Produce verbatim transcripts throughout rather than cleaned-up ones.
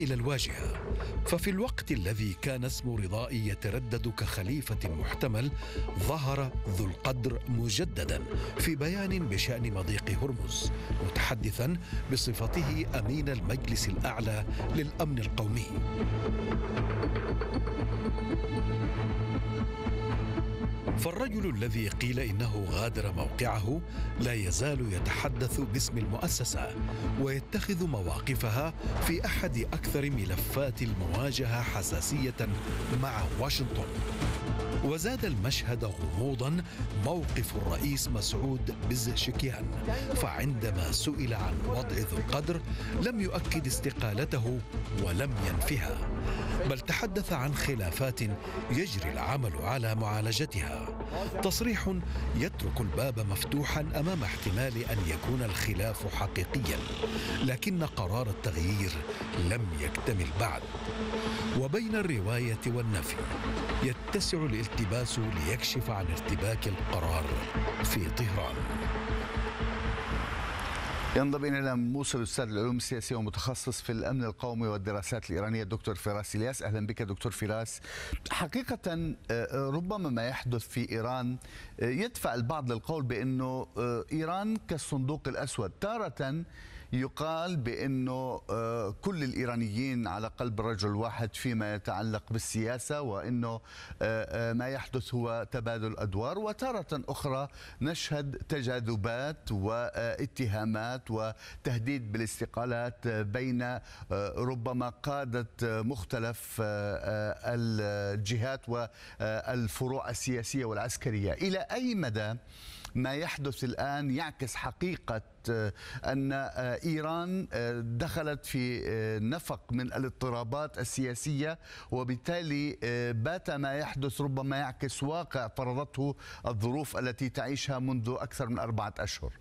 إلى الواجهة. ففي الوقت الذي كان اسم رضائي يتردد كخليفة محتمل، ظهر ذو القدر مجددا في بيان بشأن مضيق هرمز، متحدثا بصفته أمين المجلس الأعلى للأمن القومي. فالرجل الذي قيل إنه غادر موقعه لا يزال يتحدث باسم المؤسسة ويتخذ مواقفها في أحد أكثر ملفات المواجهة حساسية مع واشنطن. وزاد المشهد غموضا موقف الرئيس مسعود بزشكيان، فعندما سئل عن وضع ذو القدر لم يؤكد استقالته ولم ينفها، بل تحدث عن خلافات يجري العمل على معالجتها. تصريح يترك الباب مفتوحا أمام احتمال أن يكون الخلاف حقيقيا، لكن قرار التغيير لم يكتمل بعد. وبين الرواية والنفي يتسع الالتباس ليكشف عن ارتباك القرار في طهران. ينضم إلينا من موصل أستاذ العلوم السياسية ومتخصص في الأمن القومي والدراسات الإيرانية الدكتور فراس إلياس. أهلا بك دكتور فراس. حقيقة ربما ما يحدث في إيران يدفع البعض للقول بأنه إيران كالصندوق الأسود. تارة يقال بأنه كل الإيرانيين على قلب رجل واحد فيما يتعلق بالسياسة، وأنه ما يحدث هو تبادل أدوار، وتارة أخرى نشهد تجاذبات واتهامات وتهديد بالاستقالات بين ربما قادة مختلف الجهات والفروع السياسية والعسكرية. إلى أي مدى ما يحدث الآن يعكس حقيقة أن إيران دخلت في نفق من الاضطرابات السياسية، وبالتالي بات ما يحدث ربما يعكس واقع فرضته الظروف التي تعيشها منذ أكثر من أربعة أشهر؟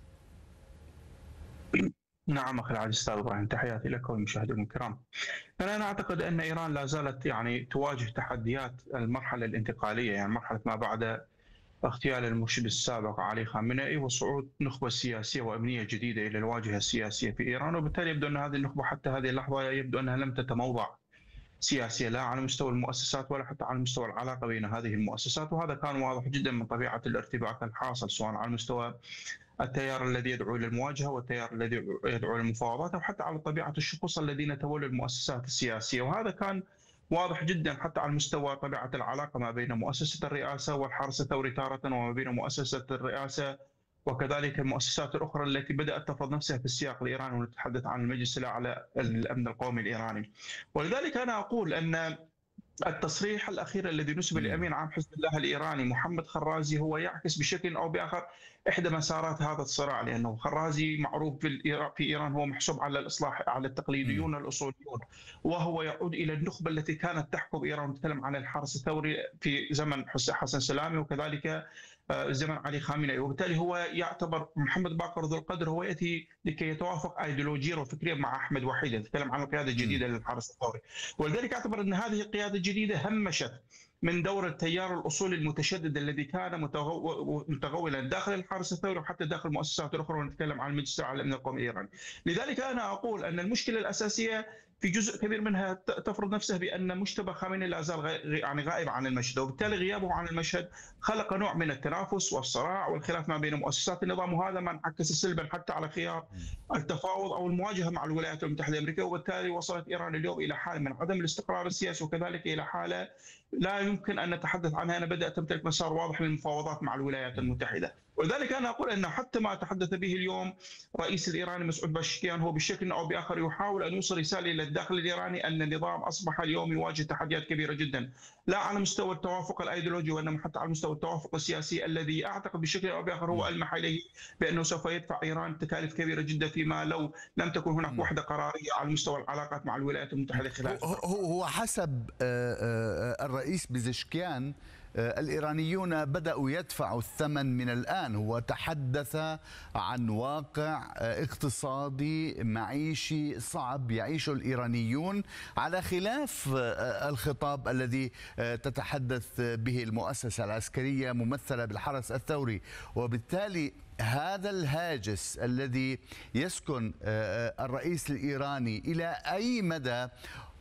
نعم أخي العزيز أستاذ إبراهيم، تحياتي لك والمشاهدين الكرام. أنا أعتقد أن إيران لا زالت يعني تواجه تحديات المرحلة الانتقالية، يعني مرحلة ما بعد اغتيال المرشد السابق علي خامنئي وصعود نخبة سياسية وأمنية جديدة إلى الواجهة السياسية في إيران. وبالتالي يبدو أن هذه النخبة حتى هذه اللحظة يبدو أنها لم تتموضع سياسية، لا على مستوى المؤسسات ولا حتى على مستوى العلاقة بين هذه المؤسسات. وهذا كان واضح جدا من طبيعة الارتباك الحاصل سواء على مستوى التيار الذي يدعو إلى المواجهة والتيار الذي يدعو إلى المفاوضات، أو حتى على طبيعة الشخوص الذين تولوا المؤسسات السياسية. وهذا كان واضح جدا حتى على مستوى طبيعة العلاقة ما بين مؤسسة الرئاسة والحرس الثوري تارة، وما بين مؤسسة الرئاسة وكذلك المؤسسات الأخرى التي بدأت تفرض نفسها في السياق الإيراني، ونتحدث عن المجلس الأعلى للأمن القومي الإيراني. ولذلك أنا أقول أن التصريح الأخير الذي نسب لأمين عام حزب الله الإيراني محمد خرازي هو يعكس بشكل أو بآخر إحدى مسارات هذا الصراع، لأنه خرازي معروف في إيران هو محسوب على الإصلاح على التقليديون الأصوليون، وهو يعود إلى النخبة التي كانت تحكم إيران. نتكلم عن الحرس الثوري في زمن حسن سلامي وكذلك زمن علي خامنئي. وبالتالي هو يعتبر محمد باقر ذو القدر هو يأتي لكي يتوافق أيديولوجيا وفكريا مع أحمد وحيد، نتكلم عن القيادة الجديدة للحرس الثوري. ولذلك أعتبر أن هذه القيادة الجديدة همشت من دور التيار الأصولي المتشدد الذي كان متغولا داخل الحرس الثوري وحتى داخل المؤسسات الأخرى، ونتكلم عن المجلس الأعلى للأمن القومي الإيراني. لذلك أنا أقول أن المشكلة الأساسية في جزء كبير منها تفرض نفسها بأن مجتبى خامنئي لا زال يعني غائب عن المشهد، وبالتالي غيابه عن المشهد خلق نوع من التنافس والصراع والخلاف ما بين مؤسسات النظام، وهذا ما انعكس سلبا حتى على خيار التفاوض أو المواجهة مع الولايات المتحدة الأمريكية. وبالتالي وصلت إيران اليوم إلى حالة من عدم الاستقرار السياسي، وكذلك إلى حالة لا يمكن أن نتحدث عنها. أنا بدأت تمتلك مسار واضح للمفاوضات مع الولايات المتحدة. ولذلك أنا أقول أن حتى ما تحدث به اليوم رئيس الإيراني مسعود باشكيان هو بشكل أو بآخر يحاول أن يوصل رسالة إلى الداخل الإيراني أن النظام أصبح اليوم يواجه تحديات كبيرة جدا، لا على مستوى التوافق الأيديولوجي وإنما حتى على مستوى التوافق السياسي الذي أعتقد بشكل أو بآخر هو ألمح إليه بأنه سوف يدفع إيران تكاليف كبيرة جدا فيما لو لم تكن هناك وحدة قرارية على مستوى العلاقات مع الولايات المتحدة خلال. هو حسب الرئيس بزشكيان الإيرانيون بدأوا يدفعوا الثمن من الآن. هو تحدث عن واقع اقتصادي معيشي صعب يعيشه الإيرانيون على خلاف الخطاب الذي تتحدث به المؤسسة العسكرية ممثلة بالحرس الثوري. وبالتالي هذا الهاجس الذي يسكن الرئيس الإيراني إلى أي مدى